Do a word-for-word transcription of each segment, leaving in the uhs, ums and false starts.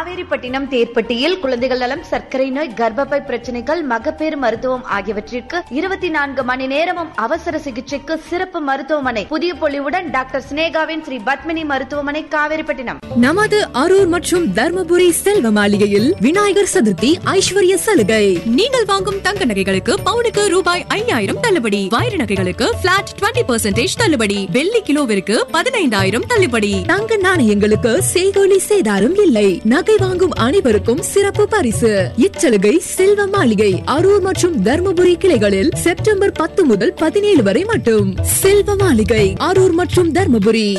காவேரிப்பட்டினம் தேர்ப்பட்டியில் குழந்தைகள் நலம், சர்க்கரை நோய், கர்ப்பப்பை பிரச்சனைகள், மகப்பேறு மருத்துவம் ஆகியவற்றிற்கு இருபத்தி நான்கு மணி நேரமும் அவசர சிகிச்சைக்கு சிறப்பு மருத்துவமனை. புதிய பொலிவுடன் டாக்டர் சினேகாவின் ஸ்ரீ பத்மினி மருத்துவமனை, காவேரிப்பட்டினம். நமது அரூர் மற்றும் தர்மபுரி செல்வ மாளிகையில் விநாயகர் சதுர்த்தி ஐஸ்வர்ய சலுகை. நீங்கள் வாங்கும் தங்க நகைகளுக்கு பவுனுக்கு ரூபாய் ஐயாயிரம் தள்ளுபடி, வைர நகைகளுக்கு பிளாட் இருபது பர்சன்டேஜ் தள்ளுபடி, வெள்ளி கிலோவிற்கு பதினைந்தாயிரம் தள்ளுபடி. தங்க நாணயங்களுக்கு செய்கூலி சேதாரம் இல்லை. நகை வாங்கும் அனைவருக்கும் சிறப்பு பரிசு. இச்சலுகை செல்வ மாளிகை அரூர் மற்றும் தர்மபுரி கிளைகளில் செப்டம்பர் பத்து முதல் பதினேழு வரை மட்டும். செல்வ மாளிகை அரூர் மற்றும் தர்மபுரி.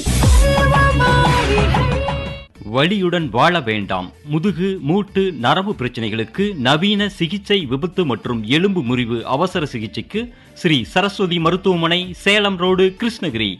வலியுடன் வாழ வேண்டாம். முதுகு, மூட்டு, நரம்பு பிரச்சனைகளுக்கு நவீன சிகிச்சை, விபத்து மற்றும் எலும்பு முறிவு அவசர சிகிச்சைக்கு ஸ்ரீ சரஸ்வதி மருத்துவமனை, சேலம் ரோடு, கிருஷ்ணகிரி.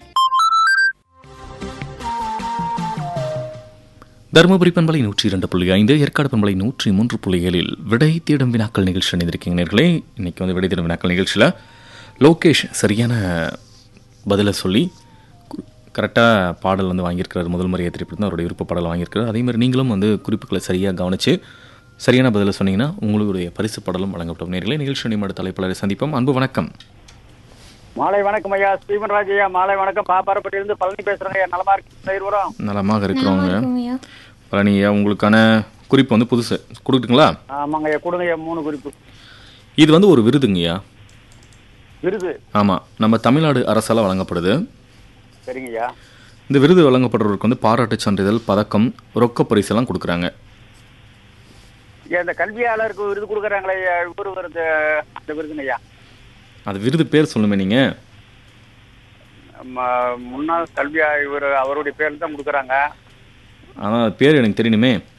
தருமபுரி பண்பலை நூற்றி இரண்டு புள்ளி ஐந்து, ஏற்காடு பண்பலை நூற்றி மூன்று புள்ளி ஏழில் விடை தேடும் வினாக்கள் நிகழ்ச்சி அணிந்திருக்கீங்க நேர்களே. இன்னைக்கு வந்து விடை தேடும் வினாக்கள் நிகழ்ச்சியில் லோகேஷ் சரியான பதிலை சொல்லி கரெக்டாக பாடல் வந்து வாங்கியிருக்கிறார். முதல் முறையை திரைப்படம் அவருடைய விருப்ப பாடல் வாங்கியிருக்கிறார். அதேமாதிரி நீங்களும் வந்து குறிப்புகளை சரியாக கவனித்து சரியான பதிலை சொன்னீங்கன்னா உங்களுடைய பரிசு பாடலும் வழங்கப்படும். நேர்களே, நிகழ்ச்சி நிமிட தலைப்பாளரை சந்திப்போம். அன்பு வணக்கம். மாலை வணக்கம் ஐயா. ஸ்ரீமன் ராஜ் ஐயா, மாலை வணக்கம். பாப்பாரப்பட்டியிலிருந்து பழனி பேசுறேங்க ஐயா. நலமா இருக்கு? நலமாக இருக்கிறோங்க பழனி ஐயா. உங்களுக்கான குறிப்பு வந்து புதுசு கொடுக்குங்களா? ஆமாங்க ஐயா, கொடுங்க ஐயா. மூணு குறிப்பு. இது வந்து ஒரு விருதுங்கய்யா. விருது? ஆமாம், நம்ம தமிழ்நாடு அரசால் வழங்கப்படுது. சரிங்க ஐயா. இந்த விருது வழங்கப்படுறவருக்கு வந்து பாராட்டு சான்றிதழ், பதக்கம், ரொக்க பரிசு எல்லாம் கொடுக்குறாங்க. இந்த கல்வியாளருக்கு விருது கொடுக்குறாங்களே, இவரு விருது, அந்த விருதுங்க ஐயா. அது விருது பேர் சொல்லுமே நீங்க. முன்னாள் கல்வியா இவர் அவருடைய பேர் தான் கொடுக்குறாங்க. ஆனால் பேர் எனக்கு தெரியணுமே.